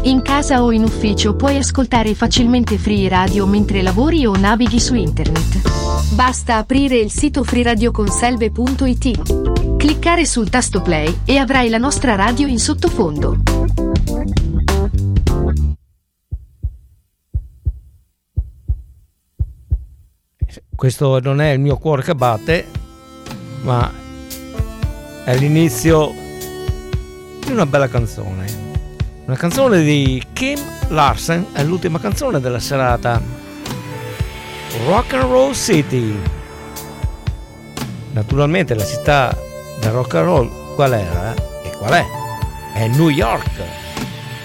In casa o in ufficio puoi ascoltare facilmente Free Radio mentre lavori o navighi su internet. Basta aprire il sito freeradioconselve.it, cliccare sul tasto play e avrai la nostra radio in sottofondo. Questo non è il mio cuore che batte, ma è l'inizio di una bella canzone. Una canzone di Kim Larsen, è l'ultima canzone della serata. Rock and Roll City. Naturalmente la città del rock and roll qual era? E qual è? È New York.